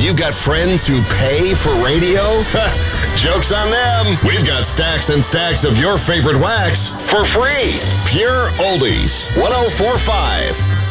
You've got friends who pay for radio? Joke's on them. We've got stacks and stacks of your favorite wax for free. Pure Oldies 104.5.